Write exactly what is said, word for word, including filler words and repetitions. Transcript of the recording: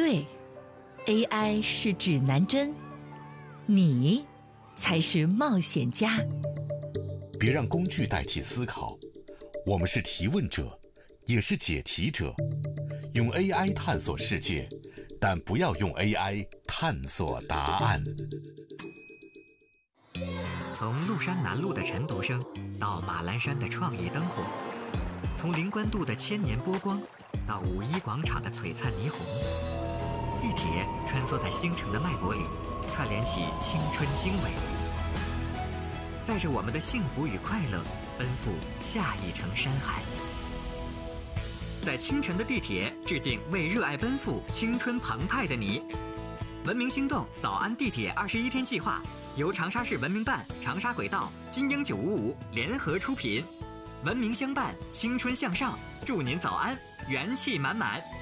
对 ，A I 是指南针，你才是冒险家。 别让工具代替思考，我们是提问者，也是解题者。用 A I 探索世界，但不要用 A I 探索答案。 从麓山南路的晨读声到马栏山的创意灯火，从灵官渡的千年波光到五一广场的璀璨霓虹，地铁穿梭在星辰的脉搏里，串联起青春经纬，载着我们的幸福与快乐，奔赴下一程山海。在清晨的地铁，致敬为热爱奔赴、青春澎湃的你。文明星动早安地铁二十一天计划由长沙市文明办、长沙轨道、金鹰九五五联合出品，文明相伴，青春向上，祝您早安，元气满满。